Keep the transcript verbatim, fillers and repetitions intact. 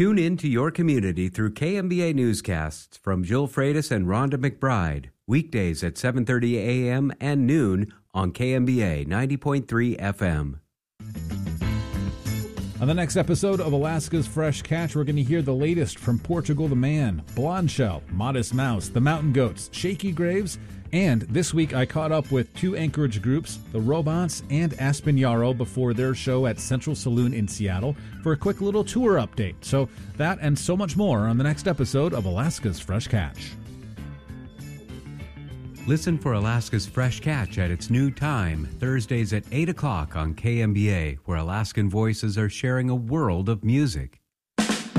Tune in to your community through K M B A newscasts from Jill Freitas and Rhonda McBride, weekdays at seven thirty a.m. and noon on K M B A ninety point three F M. On the next episode of Alaska's Fresh Catch, we're going to hear the latest from Portugal the Man, Blonde Shell, Modest Mouse, the Mountain Goats, Shaky Graves, and this week I caught up with two Anchorage groups, the Robots and Aspen Yarrow, before their show at Central Saloon in Seattle for a quick little tour update. So that and so much more on the next episode of Alaska's Fresh Catch. Listen for Alaska's Fresh Catch at its new time, Thursdays at eight o'clock on K M B A, where Alaskan voices are sharing a world of music.